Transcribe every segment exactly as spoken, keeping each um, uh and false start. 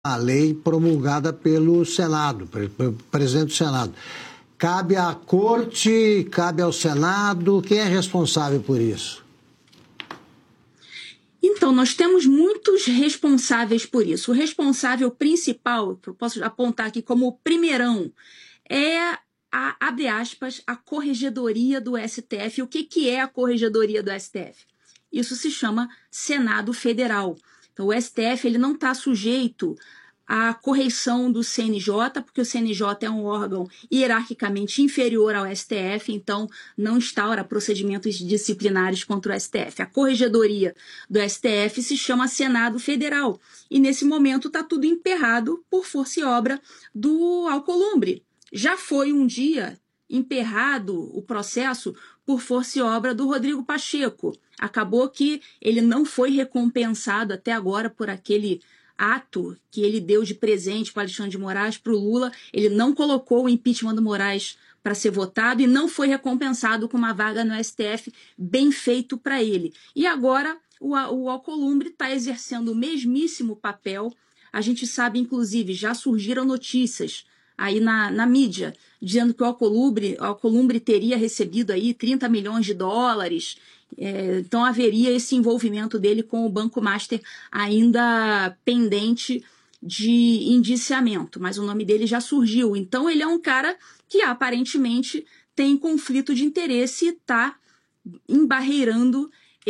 a lei promulgada pelo Senado, pelo presidente do Senado. Cabe à Corte, cabe ao Senado, quem é responsável por isso? Então, nós temos muitos responsáveis por isso. O responsável principal, que eu posso apontar aqui como o primeirão, é a, abre aspas, a Corregedoria do S T F. O que, que é a Corregedoria do S T F? Isso se chama Senado Federal. Então, o S T F ele não está sujeito à correição do C N J, porque o C N J é um órgão hierarquicamente inferior ao S T F, então não instaura procedimentos disciplinares contra o S T F. A Corregedoria do S T F se chama Senado Federal, e nesse momento está tudo emperrado por força e obra do Alcolumbre. Já foi um dia emperrado o processo por força e obra do Rodrigo Pacheco. Acabou que ele não foi recompensado até agora por aquele ato que ele deu de presente para Alexandre de Moraes, para o Lula. Ele não colocou o impeachment do Moraes para ser votado e não foi recompensado com uma vaga no S T F bem feito para ele. E agora o, o Alcolumbre está exercendo o mesmíssimo papel. A gente sabe, inclusive, já surgiram notícias aí na, na mídia, dizendo que o Alcolumbre, o Alcolumbre teria recebido aí trinta milhões de dólares, é, então haveria esse envolvimento dele com o Banco Master ainda pendente de indiciamento, mas o nome dele já surgiu. Então ele é um cara que aparentemente tem conflito de interesse e está embarreirando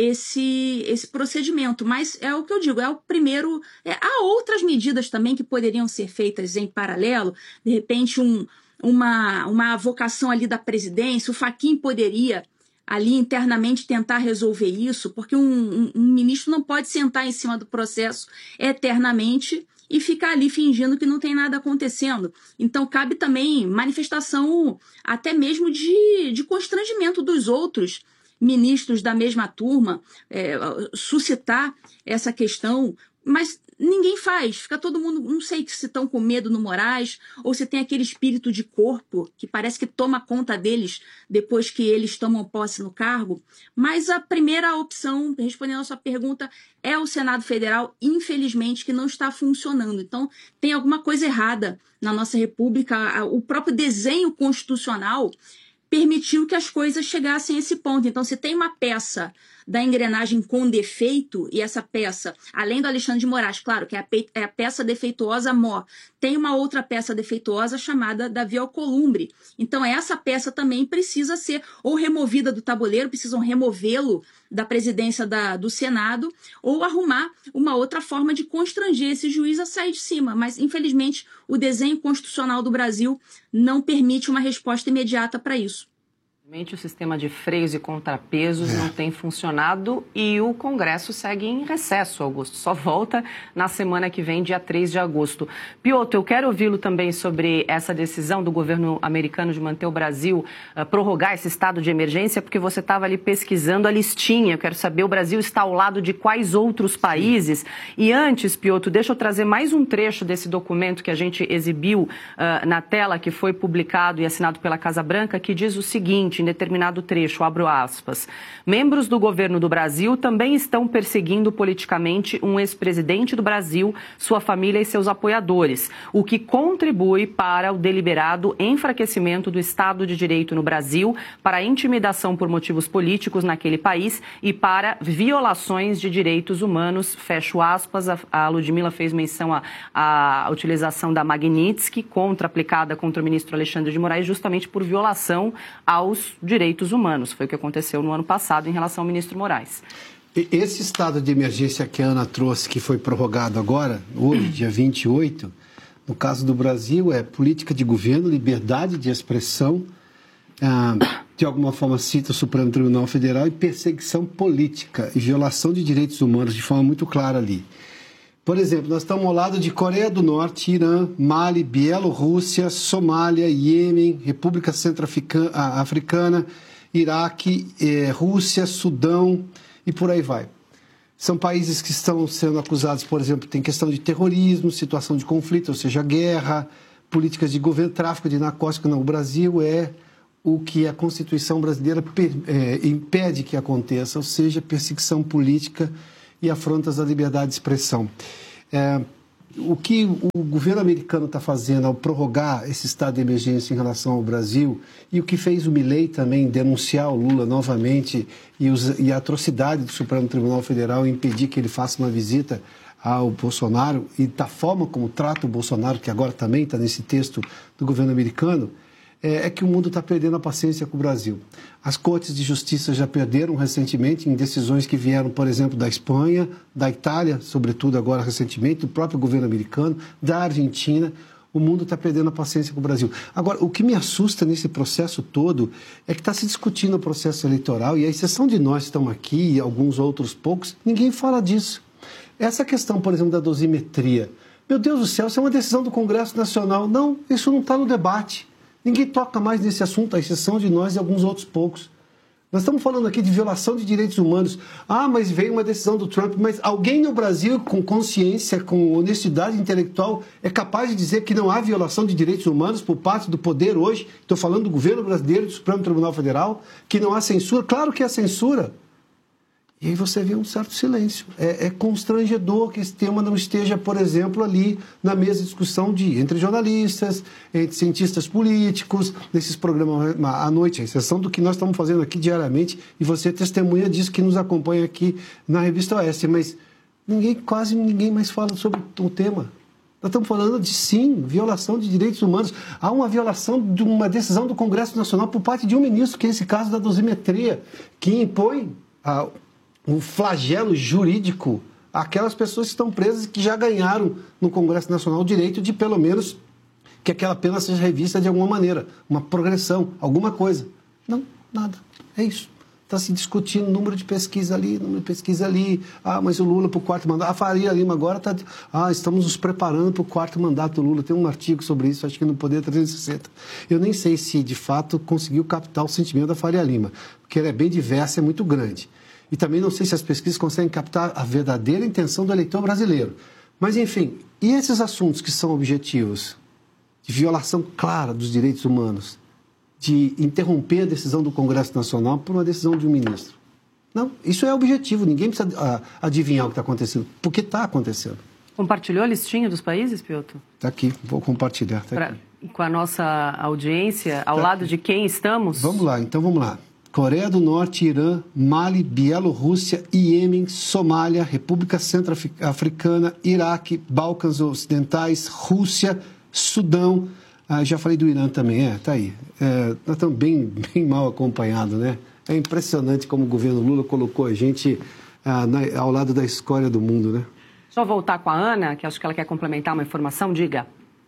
esse, esse procedimento, mas é o que eu digo, é o primeiro, é, há outras medidas também que poderiam ser feitas em paralelo, de repente um, uma, uma avocação ali da presidência, o Fachin poderia ali internamente tentar resolver isso, porque um, um, um ministro não pode sentar em cima do processo eternamente e ficar ali fingindo que não tem nada acontecendo. Então cabe também manifestação até mesmo de, de constrangimento dos outros ministros da mesma turma, é, suscitar essa questão, mas ninguém faz, fica todo mundo, não sei se estão com medo no Moraes, ou se tem aquele espírito de corpo, que parece que toma conta deles depois que eles tomam posse no cargo, mas a primeira opção, respondendo a sua pergunta, é o Senado Federal, infelizmente, que não está funcionando. Então, tem alguma coisa errada na nossa República, o próprio desenho constitucional permitiu que as coisas chegassem a esse ponto. Então, se tem uma peça da engrenagem com defeito, e essa peça, além do Alexandre de Moraes, claro, que é a, pe é a peça defeituosa mor, tem uma outra peça defeituosa chamada Davi Alcolumbre. Então, essa peça também precisa ser ou removida do tabuleiro, precisam removê-lo da presidência da, do Senado, ou arrumar uma outra forma de constranger esse juiz a sair de cima. Mas, infelizmente, o desenho constitucional do Brasil não permite uma resposta imediata para isso. O sistema de freios e contrapesos é. não tem funcionado e o Congresso segue em recesso, Augusto. Só volta na semana que vem, dia três de agosto. Piotr, eu quero ouvi-lo também sobre essa decisão do governo americano de manter o Brasil, uh, prorrogar esse estado de emergência, porque você estava ali pesquisando a listinha. Eu quero saber, o Brasil está ao lado de quais outros países? E antes, Piotr, deixa eu trazer mais um trecho desse documento que a gente exibiu uh, na tela, que foi publicado e assinado pela Casa Branca, que diz o seguinte, em determinado trecho, abro aspas, membros do governo do Brasil também estão perseguindo politicamente um ex-presidente do Brasil, sua família e seus apoiadores, o que contribui para o deliberado enfraquecimento do Estado de Direito no Brasil, para a intimidação por motivos políticos naquele país e para violações de direitos humanos, fecho aspas. A, a Ludmila fez menção à, à utilização da Magnitsky, contra, aplicada contra o ministro Alexandre de Moraes, justamente por violação aos direitos humanos. Foi o que aconteceu no ano passado em relação ao ministro Moraes. Esse estado de emergência que a Ana trouxe, que foi prorrogado agora, hoje, dia vinte e oito, no caso do Brasil, é política de governo, liberdade de expressão, ah, de alguma forma cita o Supremo Tribunal Federal, e perseguição política e violação de direitos humanos de forma muito clara ali. Por exemplo, nós estamos ao lado de Coreia do Norte, Irã, Mali, Bielorrússia, Somália, Iêmen, República Centro-Africana, Iraque, eh, Rússia, Sudão e por aí vai. São países que estão sendo acusados, por exemplo, tem questão de terrorismo, situação de conflito, ou seja, guerra, políticas de governo, tráfico de narcóticos. No Brasil é o que a Constituição brasileira eh, impede que aconteça, ou seja, perseguição política e afrontas à liberdade de expressão. É, o que o governo americano está fazendo ao prorrogar esse estado de emergência em relação ao Brasil e o que fez o Milei também denunciar o Lula novamente e, os, e a atrocidade do Supremo Tribunal Federal em impedir que ele faça uma visita ao Bolsonaro e da forma como trata o Bolsonaro, que agora também está nesse texto do governo americano, é, é que o mundo está perdendo a paciência com o Brasil. As cortes de justiça já perderam recentemente em decisões que vieram, por exemplo, da Espanha, da Itália, sobretudo agora recentemente, do próprio governo americano, da Argentina. O mundo está perdendo a paciência com o Brasil. Agora, o que me assusta nesse processo todo é que está se discutindo o processo eleitoral e, à exceção de nós que estamos aqui e alguns outros poucos, ninguém fala disso. Essa questão, por exemplo, da dosimetria. Meu Deus do céu, isso é uma decisão do Congresso Nacional. Não, isso não está no debate. Ninguém toca mais nesse assunto, à exceção de nós e alguns outros poucos. Nós estamos falando aqui de violação de direitos humanos. Ah, mas veio uma decisão do Trump. Mas alguém no Brasil, com consciência, com honestidade intelectual, é capaz de dizer que não há violação de direitos humanos por parte do poder hoje? Estou falando do governo brasileiro, do Supremo Tribunal Federal, que não há censura? Claro que há censura. E aí você vê um certo silêncio. É, é constrangedor que esse tema não esteja, por exemplo, ali na mesa de discussão de, entre jornalistas, entre cientistas políticos, nesses programas à noite, à exceção do que nós estamos fazendo aqui diariamente, e você é testemunha disso que nos acompanha aqui na Revista Oeste. Mas ninguém, quase ninguém mais fala sobre o tema. Nós estamos falando de, sim, violação de direitos humanos. Há uma violação de uma decisão do Congresso Nacional por parte de um ministro, que é esse caso da dosimetria, que impõe a um flagelo jurídico àquelas pessoas que estão presas e que já ganharam no Congresso Nacional o direito de, pelo menos, que aquela pena seja revista de alguma maneira, uma progressão, alguma coisa. Não, nada. É isso. Está se discutindo número de pesquisa ali, número de pesquisa ali. Ah, mas o Lula para o quarto mandato. A Faria Lima agora está... Ah, estamos nos preparando para o quarto mandato do Lula. Tem um artigo sobre isso, acho que no Poder trezentos e sessenta. Eu nem sei se, de fato, conseguiu captar o sentimento da Faria Lima, porque ela é bem diversa, é muito grande. E também não sei se as pesquisas conseguem captar a verdadeira intenção do eleitor brasileiro. Mas, enfim, e esses assuntos que são objetivos? De violação clara dos direitos humanos, de interromper a decisão do Congresso Nacional por uma decisão de um ministro. Não, isso é objetivo, ninguém precisa adivinhar o que está acontecendo, porque está acontecendo. Compartilhou a listinha dos países, Piotr? Está aqui, vou compartilhar. Tá pra, aqui. Com a nossa audiência, ao tá lado aqui. De quem estamos? Vamos lá, então vamos lá. Coreia do Norte, Irã, Mali, Bielorrússia, Iêmen, Somália, República Centro-Africana, Iraque, Balcãs Ocidentais, Rússia, Sudão. Ah, já falei do Irã também, é, tá aí. É, nós estamos bem, bem mal acompanhados, né? É impressionante como o governo Lula colocou a gente ah, na, ao lado da escória do mundo, né? Só voltar com a Ana, que acho que ela quer complementar uma informação, diga.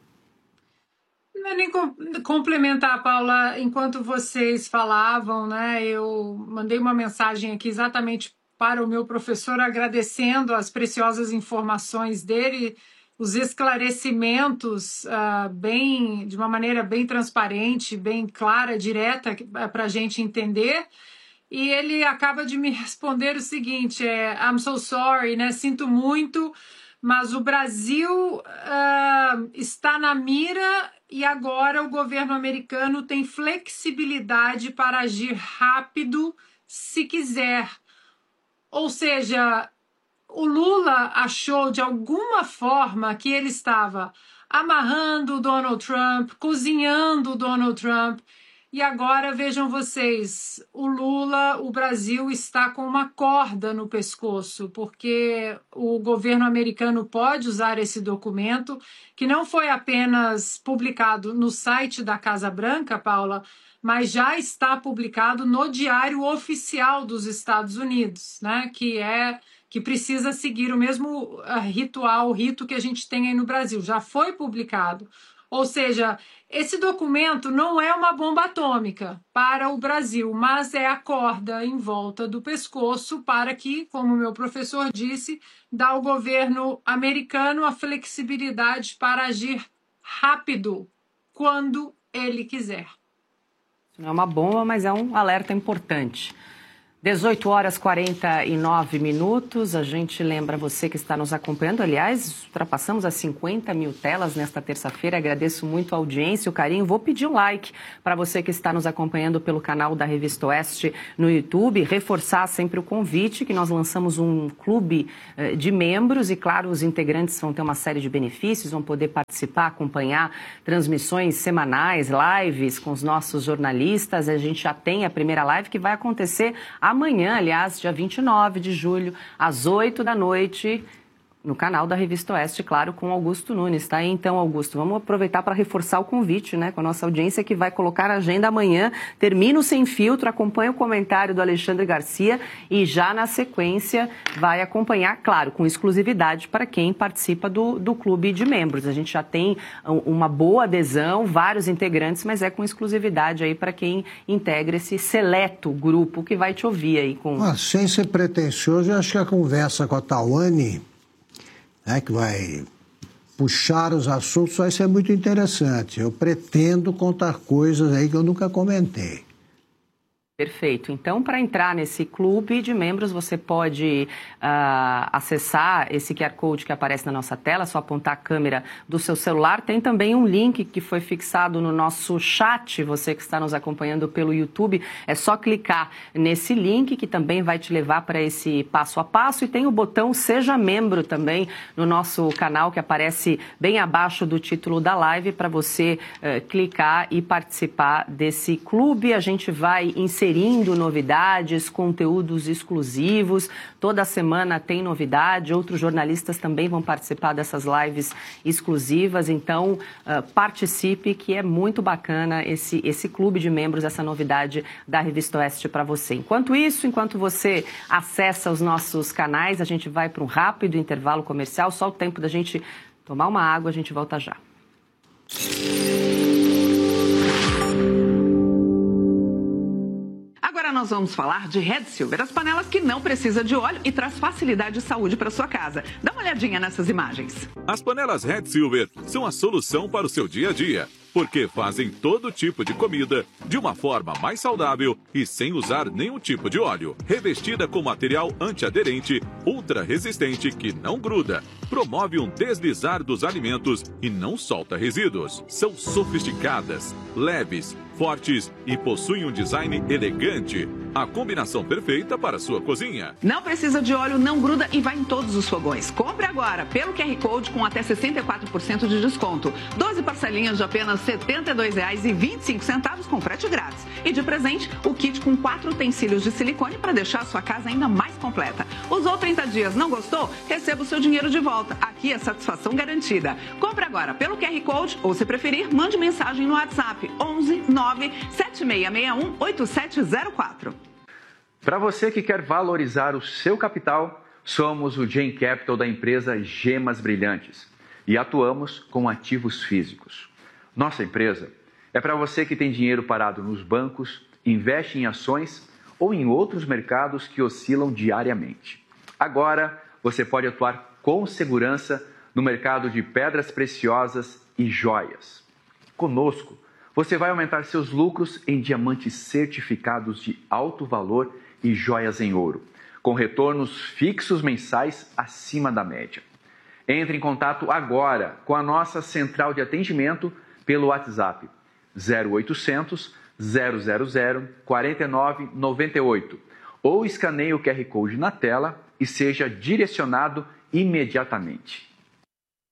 Não é nem complementar, Paula, enquanto vocês falavam, né, eu mandei uma mensagem aqui exatamente para o meu professor, agradecendo as preciosas informações dele, os esclarecimentos uh, bem, de uma maneira bem transparente, bem clara, direta, para a gente entender. E ele acaba de me responder o seguinte, é, I'm so sorry, né, sinto muito, mas o Brasil uh, está na mira e agora o governo americano tem flexibilidade para agir rápido se quiser. Ou seja, o Lula achou de alguma forma que ele estava amarrando o Donald Trump, cozinhando o Donald Trump. E agora, vejam vocês, o Lula, o Brasil está com uma corda no pescoço, porque o governo americano pode usar esse documento, que não foi apenas publicado no site da Casa Branca, Paula, mas já está publicado no Diário Oficial dos Estados Unidos, né? Que é que precisa seguir o mesmo ritual, o rito que a gente tem aí no Brasil. Já foi publicado. Ou seja, esse documento não é uma bomba atômica para o Brasil, mas é a corda em volta do pescoço para que, como meu professor disse, dá ao governo americano a flexibilidade para agir rápido quando ele quiser. Não é uma bomba, mas é um alerta importante. dezoito horas e quarenta e nove minutos, a gente lembra você que está nos acompanhando, aliás, ultrapassamos as cinquenta mil telas nesta terça-feira, agradeço muito a audiência, o carinho, vou pedir um like para você que está nos acompanhando pelo canal da Revista Oeste no YouTube, reforçar sempre o convite que nós lançamos um clube eh, de membros e, claro, os integrantes vão ter uma série de benefícios, vão poder participar, acompanhar transmissões semanais, lives com os nossos jornalistas, a gente já tem a primeira live que vai acontecer amanhã. Amanhã, aliás, dia vinte e nove de julho, às oito da noite, no canal da Revista Oeste, claro, com Augusto Nunes, tá? Então, Augusto, vamos aproveitar para reforçar o convite, né, com a nossa audiência que vai colocar a agenda amanhã. Termina o Sem Filtro, acompanha o comentário do Alexandre Garcia e já na sequência vai acompanhar, claro, com exclusividade para quem participa do, do clube de membros. A gente já tem uma boa adesão, vários integrantes, mas é com exclusividade aí para quem integra esse seleto grupo que vai te ouvir aí com... Ah, sem ser pretensioso, eu acho que a conversa com a Tawane, né, que vai puxar os assuntos, vai ser muito interessante. Eu pretendo contar coisas aí que eu nunca comentei. Perfeito. Então, para entrar nesse clube de membros, você pode uh, acessar esse Q R Code que aparece na nossa tela, só apontar a câmera do seu celular. Tem também um link que foi fixado no nosso chat, você que está nos acompanhando pelo YouTube. É só clicar nesse link que também vai te levar para esse passo a passo. E tem o botão Seja Membro também no nosso canal, que aparece bem abaixo do título da live, para você uh, clicar e participar desse clube. A gente vai inserir inserindo novidades, conteúdos exclusivos. Toda semana tem novidade, outros jornalistas também vão participar dessas lives exclusivas. Então, uh, participe, que é muito bacana esse, esse clube de membros, essa novidade da Revista Oeste para você. Enquanto isso, enquanto você acessa os nossos canais, a gente vai para um rápido intervalo comercial, só o tempo da gente tomar uma água, a gente volta já. Agora nós vamos falar de Red Silver, as panelas que não precisa de óleo e traz facilidade e saúde para sua casa. Dá uma olhadinha nessas imagens. As panelas Red Silver são a solução para o seu dia a dia, porque fazem todo tipo de comida de uma forma mais saudável e sem usar nenhum tipo de óleo. Revestida com material antiaderente, ultra resistente que não gruda, promove um deslizar dos alimentos e não solta resíduos. São sofisticadas, leves, fortes e possuem um design elegante. A combinação perfeita para a sua cozinha. Não precisa de óleo, não gruda e vai em todos os fogões. Compre agora pelo Q R Code com até sessenta e quatro por cento de desconto. doze parcelinhas de apenas setenta e dois reais e vinte e cinco centavos com frete grátis. E de presente, o kit com quatro utensílios de silicone para deixar a sua casa ainda mais completa. Usou trinta dias, não gostou? Receba o seu dinheiro de volta. Aqui é satisfação garantida. Compre agora pelo Q R Code ou, se preferir, mande mensagem no WhatsApp onze nove sete seis seis um oito sete zero quatro. Para você que quer valorizar o seu capital, somos o Gen Capital da empresa Gemas Brilhantes e atuamos com ativos físicos. Nossa empresa é para você que tem dinheiro parado nos bancos, investe em ações ou em outros mercados que oscilam diariamente. Agora, você pode atuar com segurança no mercado de pedras preciosas e joias. Conosco, você vai aumentar seus lucros em diamantes certificados de alto valor e joias em ouro, com retornos fixos mensais acima da média. Entre em contato agora com a nossa central de atendimento pelo WhatsApp zero oitocentos, zero zero zero, quatro nove nove oito ou escaneie o Q R Code na tela e seja direcionado imediatamente.